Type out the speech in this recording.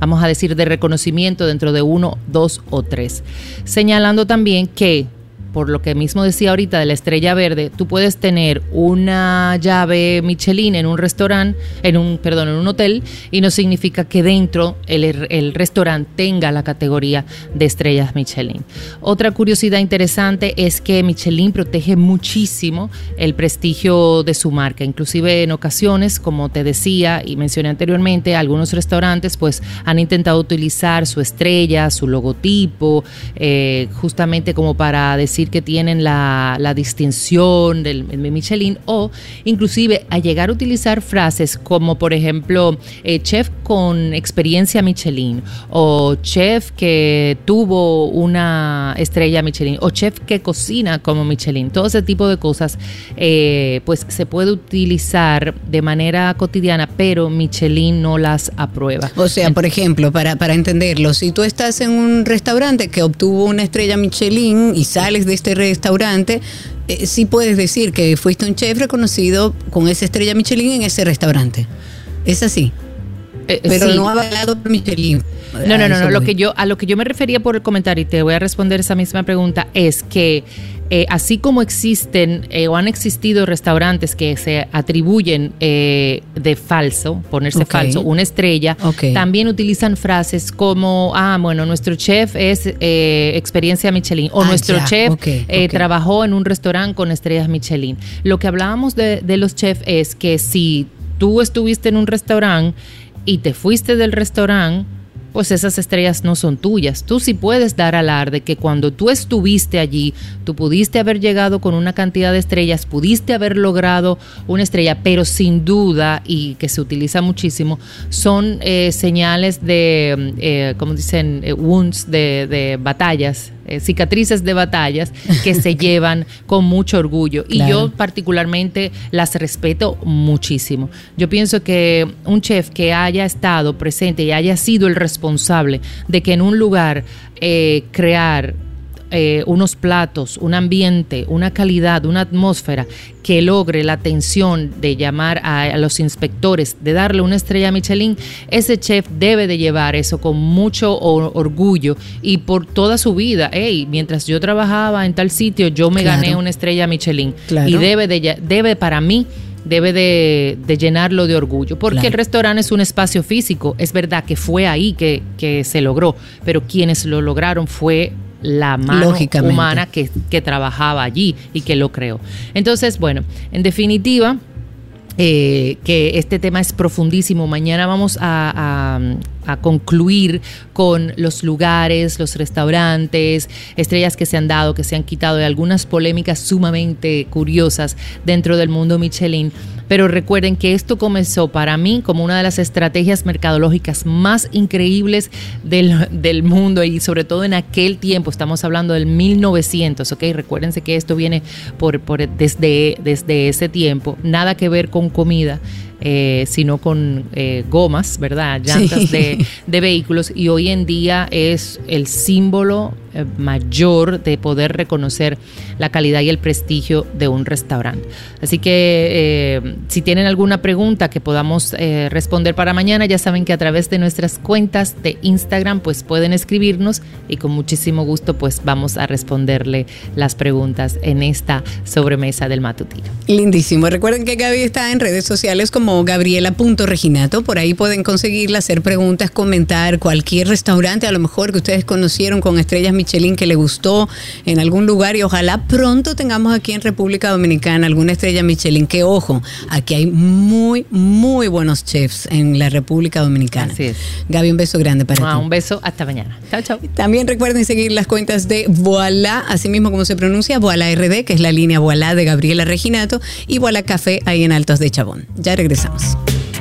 vamos a decir, de reconocimiento dentro de 1, 2 o 3. Señalando también que, por lo que mismo decía ahorita de la estrella verde, tú puedes tener una llave Michelin en un restaurante, en un hotel, y no significa que dentro el restaurante tenga la categoría de estrellas Michelin. Otra curiosidad interesante es que Michelin protege muchísimo el prestigio de su marca. Inclusive en ocasiones, como te decía y mencioné anteriormente, algunos restaurantes pues han intentado utilizar su estrella, su logotipo, justamente como para decir que tienen la distinción del Michelin, o inclusive a llegar a utilizar frases como, por ejemplo, chef con experiencia Michelin, o chef que tuvo una estrella Michelin, o chef que cocina como Michelin. Todo ese tipo de cosas pues se puede utilizar de manera cotidiana, pero Michelin no las aprueba. O sea, por ejemplo, para entenderlo, si tú estás en un restaurante que obtuvo una estrella Michelin y sales de este restaurante, sí puedes decir que fuiste un chef reconocido con esa estrella Michelin en ese restaurante. ¿Es así? Pero sí, no avalado por Michelin. No. A lo que yo me refería por el comentario, y te voy a responder esa misma pregunta, es que así como existen o han existido restaurantes que se atribuyen de falso, ponerse falso, una estrella, también utilizan frases como, nuestro chef es experiencia Michelin, o nuestro chef trabajó en un restaurante con estrellas Michelin. Lo que hablábamos de los chefs es que si tú estuviste en un restaurante y te fuiste del restaurante, pues esas estrellas no son tuyas. Tú sí puedes dar alarde que cuando tú estuviste allí, tú pudiste haber llegado con una cantidad de estrellas, pudiste haber logrado una estrella, pero sin duda, y que se utiliza muchísimo, son señales de, como dicen, wounds de batallas, cicatrices de batallas que se llevan con mucho orgullo. Claro. Y yo particularmente las respeto muchísimo. Yo pienso que un chef que haya estado presente y haya sido el responsable de que en un lugar crear unos platos, un ambiente, una calidad, una atmósfera que logre la atención de llamar a los inspectores, de darle una estrella Michelin, ese chef debe de llevar eso con mucho orgullo y por toda su vida. Mientras yo trabajaba en tal sitio, yo me gané una estrella Michelin. Claro. Y debe para mí de llenarlo de orgullo, porque el restaurante es un espacio físico. Es verdad que fue ahí que se logró, pero quienes lo lograron fue la mano humana que trabajaba allí y que lo creó. Entonces, bueno, en definitiva, que este tema es profundísimo. Mañana vamos a concluir con los lugares, los restaurantes, estrellas que se han dado, que se han quitado, y algunas polémicas sumamente curiosas dentro del mundo Michelin. Pero recuerden que esto comenzó para mí como una de las estrategias mercadológicas más increíbles del mundo, y sobre todo en aquel tiempo, estamos hablando del 1900, ¿ok? Recuérdense que esto viene desde ese tiempo, nada que ver con comida, sino con gomas, ¿verdad? Llantas de vehículos, y hoy en día es el símbolo mayor de poder reconocer la calidad y el prestigio de un restaurante. Así que si tienen alguna pregunta que podamos responder para mañana, ya saben que a través de nuestras cuentas de Instagram pues pueden escribirnos, y con muchísimo gusto pues vamos a responderle las preguntas en esta sobremesa del matutino. Lindísimo. Recuerden que Gaby está en redes sociales como Gabriela.Reginato. Por ahí pueden conseguirla, hacer preguntas, comentar cualquier restaurante a lo mejor que ustedes conocieron con estrellas Michelin que le gustó en algún lugar, y ojalá pronto tengamos aquí en República Dominicana alguna estrella Michelin, que ojo, aquí hay muy, muy buenos chefs en la República Dominicana. Así es. Gaby, un beso grande para ti. Un beso, hasta mañana. Chao, chao. También recuerden seguir las cuentas de Voilà, así mismo como se pronuncia, Voilà RD, que es la línea Voilà de Gabriela Reginato, y Voilà Café ahí en Altos de Chabón. Ya regresamos.